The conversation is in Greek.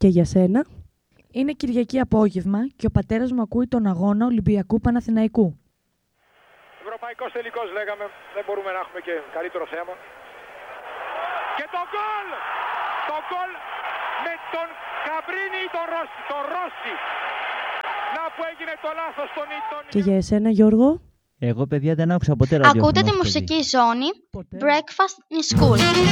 Και για σένα? Είναι Κυριακή απόγευμα και ο πατέρας μου ακούει τον αγώνα Ολυμπιακού Παναθηναϊκού. Ευρωπαϊκός τελικός λέγαμε, δεν μπορούμε να έχουμε και καλύτερο θέμα. Και το γκολ! Το γκολ με τον Καμπρίνη ή τον Ρώση. Να που έγινε το λάθος τον Ιτον. Και για εσένα, Γιώργο? Εγώ, παιδιά, δεν άκουσα ποτέ ραδιόφωνο. Ακούτε τη μουσική ζώνη Breakfast in School.